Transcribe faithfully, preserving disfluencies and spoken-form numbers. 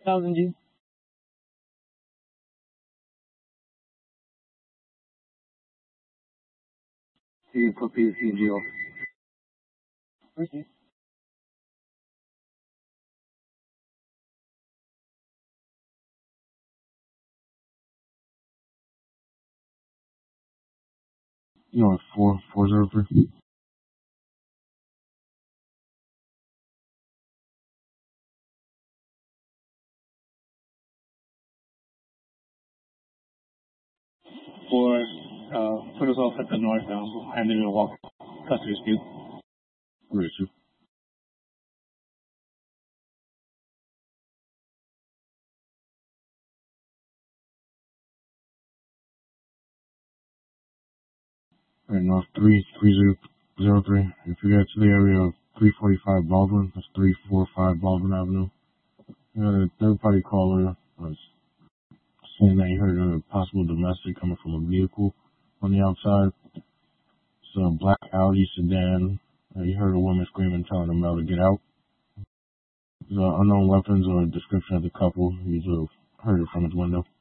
thousand G. You put P C G off. Appreciate it. You know, four four zero three. For uh, put us off at the north now, and then we'll walk custody dispute. Where you? Right, north three three zero zero three. If you get to the area of three forty five Baldwin, that's three four five Baldwin Avenue. You got a third party caller was saying that he heard a possible domestic coming from a vehicle on the outside. It's a black Audi sedan. Uh, he heard a woman screaming, telling the male to get out. There's uh, unknown weapons or a description of the couple. He's uh, heard it from his window.